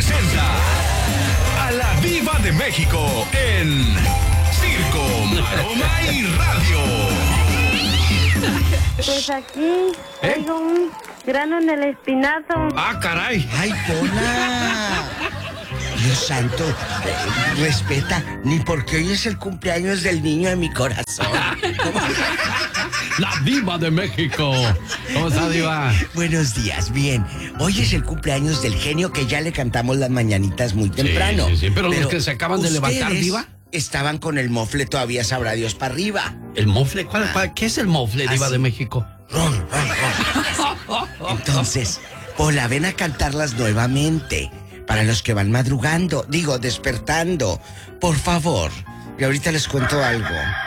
presenta a la Diva de México en Circo, Maroma y Radio. Pues aquí tengo un grano en el espinazo. ¡Ah, caray! ¡Ay, Pola! Dios santo, respeta, ni porque hoy es el cumpleaños del niño de mi corazón. La Diva de México. ¿Cómo está, Diva? Buenos días, bien. Hoy es el cumpleaños del genio que ya le cantamos las mañanitas muy temprano. Sí, pero los que se acaban de levantar, Diva. Estaban con el mofle, todavía sabrá Dios para arriba. ¿El mofle? ¿Qué es el mofle, Diva de México? Entonces, Pola, ven a cantarlas nuevamente. Para los que van madrugando, despertando. Por favor, y ahorita les cuento algo.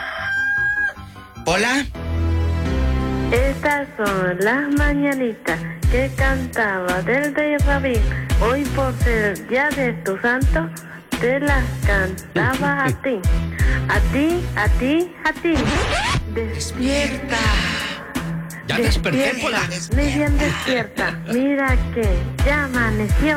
Pola. Estas son las mañanitas que cantaba del rey David. Hoy por ser día de tu santo, te las cantaba a ti. A ti, a ti, a ti. Despierta. Ya desperté, Pola. Muy bien despierta. Mira que ya amaneció.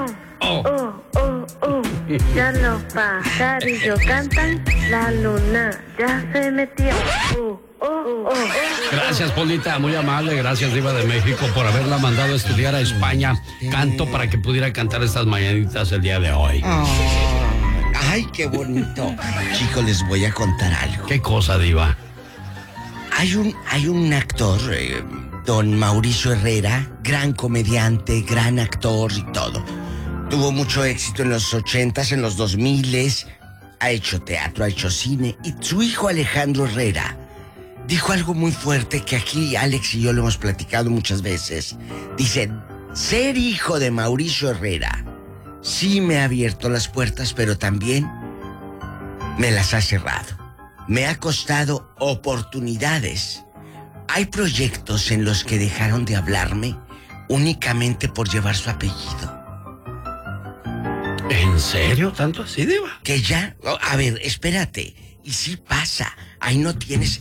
Ya los pajarillos cantan. La luna ya se metió. Gracias, Polita, muy amable. Gracias, Diva de México, por haberla mandado a estudiar a España canto para que pudiera cantar estas mañanitas el día de hoy. Ay, qué bonito. Chicos, les voy a contar algo. ¿Qué cosa, Diva? Hay un actor, don Mauricio Herrera, gran comediante, gran actor y todo. Tuvo mucho éxito en los 80s, en los 2000s. Ha hecho teatro, ha hecho cine. Y su hijo Alejandro Herrera dijo algo muy fuerte que aquí Alex y yo lo hemos platicado muchas veces. Dice, ser hijo de Mauricio Herrera sí me ha abierto las puertas, pero también me las ha cerrado. Me ha costado oportunidades. Hay proyectos en los que dejaron de hablarme únicamente por llevar su apellido. ¿En serio? ¿Tanto así, Diva? Que ya... A ver, espérate. Y sí pasa. Ahí no tienes...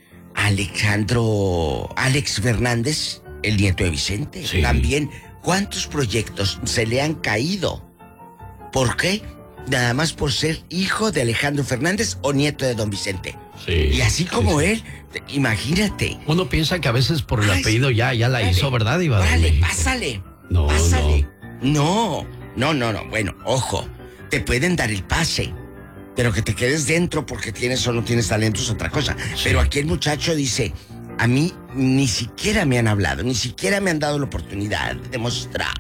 Alex Fernández, el nieto de Vicente. Sí. También, ¿cuántos proyectos se le han caído? ¿Por qué? Nada más por ser hijo de Alejandro Fernández o nieto de don Vicente. Sí. Y así como él, imagínate. Uno piensa que a veces por el apellido ya la hizo, ¿verdad, Diva? Órale, pásale. No. No. Bueno, ojo, te pueden dar el pase, pero que te quedes dentro porque tienes o no tienes talento es otra cosa. Sí. Pero aquí el muchacho dice, a mí ni siquiera me han hablado, ni siquiera me han dado la oportunidad de demostrar.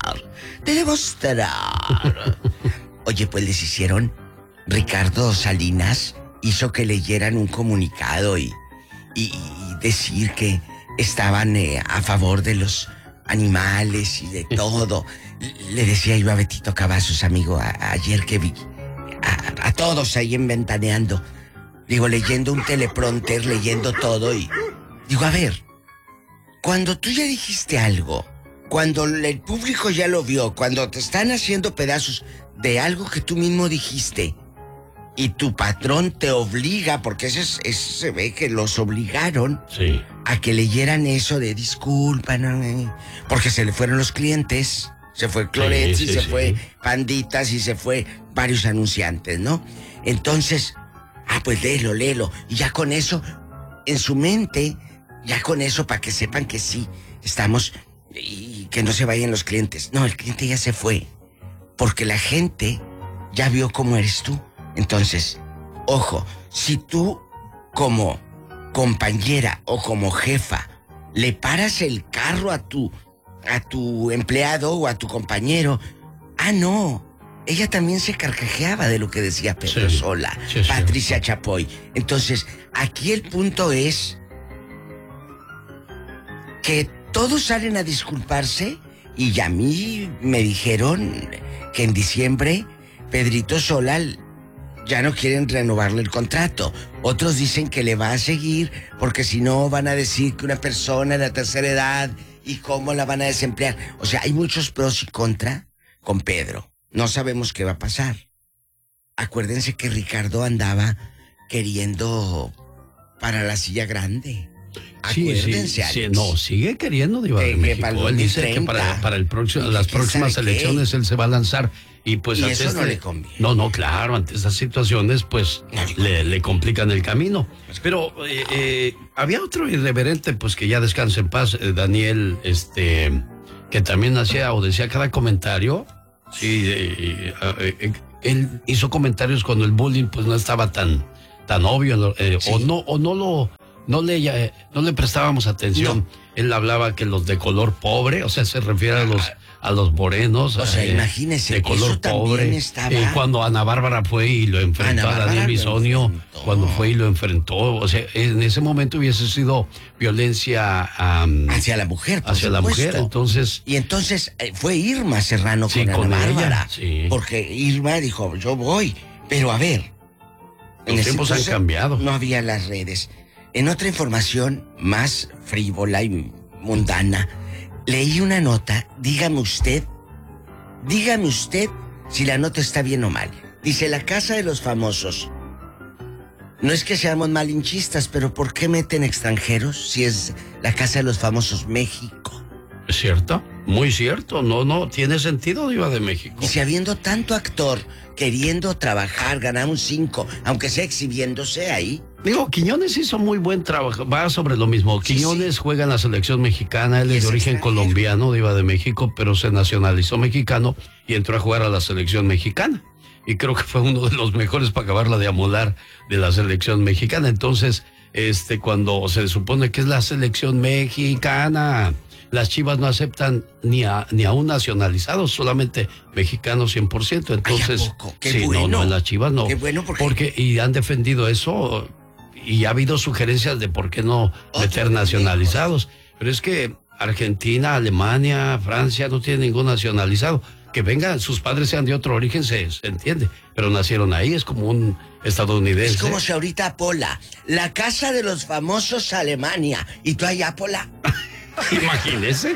Oye, pues les hicieron, Ricardo Salinas hizo que leyeran un comunicado y decir que estaban a favor de los animales y de todo. Le decía yo a Betito Cavazos, amigo, ayer que vi a todos ahí en Ventaneando, leyendo un teleprompter, leyendo todo y digo, a ver, cuando tú ya dijiste algo, cuando el público ya lo vio, cuando te están haciendo pedazos de algo que tú mismo dijiste y tu patrón te obliga, porque eso se ve que los obligaron, sí, a que leyeran eso de disculpa, no, porque se le fueron los clientes, se fue Clorets y se fue Panditas y se fue varios anunciantes, ¿no? Entonces, pues léelo, y ya con eso, en su mente, ya con eso para que sepan que sí, estamos, y que no se vayan los clientes. No, el cliente ya se fue, porque la gente ya vio cómo eres tú. Entonces, ojo, si tú como compañera o como jefa le paras el carro a tu empleado o a tu compañero, no, ella también se carcajeaba de lo que decía Pedro Sola, Patricia Chapoy. Entonces, aquí el punto es que todos salen a disculparse y a mí me dijeron que en diciembre Pedrito Sola ya no quieren renovarle el contrato. Otros dicen que le va a seguir porque si no van a decir que una persona de la tercera edad y cómo la van a desemplear. O sea, hay muchos pros y contra con Pedro. No sabemos qué va a pasar. Acuérdense que Ricardo andaba queriendo para la silla grande. Acuérdense, sí, no, sigue queriendo, Diva de México. Él dice que para las próximas elecciones él se va a lanzar. Y pues y eso no le conviene. No, claro, ante esas situaciones, pues le complican el camino. Pero había otro irreverente, pues que ya descanse en paz, Daniel, que también hacía o decía cada comentario. Sí, él hizo comentarios cuando el bullying pues no estaba tan obvio, sí. no le prestábamos atención. No. Él hablaba que los de color pobre, o sea, se refiere a los morenos. O sea, imagínese, de color pobre. Cuando Ana Bárbara fue y lo enfrentó a Daniel Bisoño, cuando fue y lo enfrentó, o sea, en ese momento hubiese sido violencia hacia la mujer, hacia la mujer, entonces. Y entonces fue Irma Serrano con Ana Bárbara, sí. Porque Irma dijo, yo voy, pero a ver. Los tiempos han cambiado. No había las redes. En otra información más frívola y mundana, leí una nota, dígame usted si la nota está bien o mal. Dice, la casa de los famosos. No es que seamos malinchistas, pero ¿por qué meten extranjeros si es la casa de los famosos México? ¿Es cierto? Muy cierto. No, tiene sentido, Diva de México. Y si habiendo tanto actor queriendo trabajar, ganar un 5, aunque sea exhibiéndose ahí. Digo, Quiñones hizo muy buen trabajo, va sobre lo mismo. Quiñones juega en la selección mexicana, él es de origen colombiano, Diva de México, pero se nacionalizó mexicano y entró a jugar a la selección mexicana. Y creo que fue uno de los mejores para acabarla de amolar de la selección mexicana. Entonces, cuando se supone que es la selección mexicana, las Chivas no aceptan ni a un nacionalizado, solamente mexicanos 100%. Entonces, sí, bueno. No, en las Chivas no. Qué bueno porque y han defendido eso. Y ha habido sugerencias de por qué no meter nacionalizados. Pero es que Argentina, Alemania, Francia no tienen ningún nacionalizado. Que vengan, sus padres sean de otro origen, se entiende. Pero nacieron ahí, es como un estadounidense. Es como si ahorita Pola, la casa de los famosos Alemania, y tú allá, Pola. Imagínese.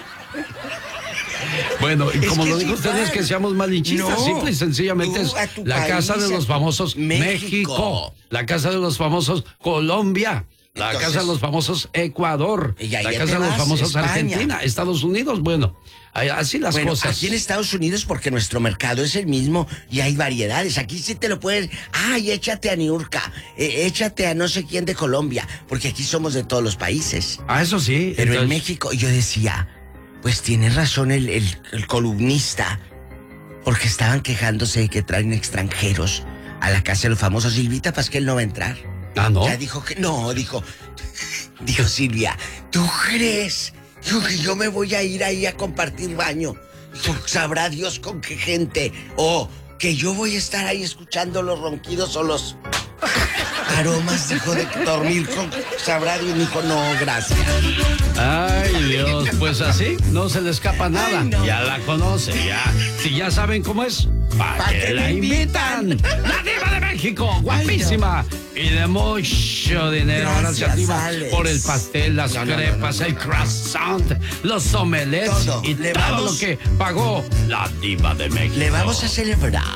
Bueno, y como lo dijo usted, es que seamos malinchistas, simple y sencillamente es la casa de los famosos México, la casa de los famosos Colombia, la casa de los famosos Ecuador, la casa de los famosos España. Argentina, Estados Unidos, bueno, así las cosas. Aquí en Estados Unidos, porque nuestro mercado es el mismo y hay variedades, aquí sí te lo puedes, échate a Niurka, échate a no sé quién de Colombia, porque aquí somos de todos los países. Eso sí. Pero entonces, en México, yo decía, pues tiene razón el columnista, porque estaban quejándose de que traen extranjeros a la casa de los famosos. Silvita Pasquel no va a entrar. Ah, ¿no? Ya dijo que no, dijo Silvia, ¿tú crees que yo me voy a ir ahí a compartir baño? Dijo, sabrá Dios con qué gente. O que yo voy a estar ahí escuchando los ronquidos o los aromas, dijo, de dormir con sabrá Dios. Dijo, no, gracias. Ay, Dios, pues así no se le escapa nada. Ay, no. Ya la conoce, ya. Si ya saben cómo es, ¿para qué la invitan? La Diva de México, guapísima. Ay, no. Y de mucho dinero. Gracias, Diva, por el pastel, las crepas, el croissant, los omelets y todo lo que pagó la Diva de México. Le vamos a celebrar.